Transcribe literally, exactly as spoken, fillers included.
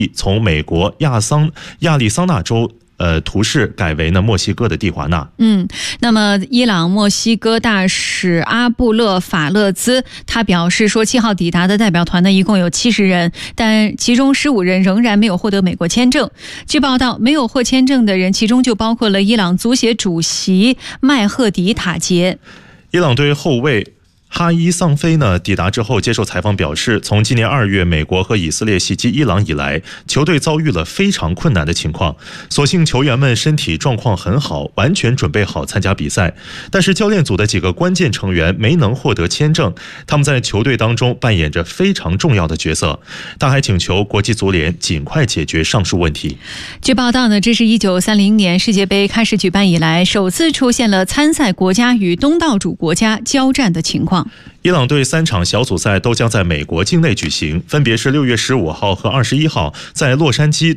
从美国亚桑亚利桑那州呃，图示改为呢墨西哥的蒂华纳。 嗯，那么伊朗墨西哥大使阿布勒法勒兹他表示说，七号抵达的代表团呢一共有七十人，但其中十五人仍然没有获得美国签证。据报道，没有获签证的人，其中就包括了伊朗足协主席麦赫迪塔杰。 伊朗队后卫哈伊桑菲呢抵达之后接受采访表示，从今年二月美国和以色列袭击伊朗以来，球队遭遇了非常困难的情况，所幸球员们身体状况很好，完全准备好参加比赛。但是教练组的几个关键成员没能获得签证，他们在球队当中扮演着非常重要的角色。他还请求国际足联尽快解决上述问题。 据报道呢，这是一九三零年世界杯开始举办以来首次出现了参赛国家与东道主国家交战的情况。 伊朗队三场小组赛都将在美国境内举行，分别是六月十五号和二十一号在洛杉矶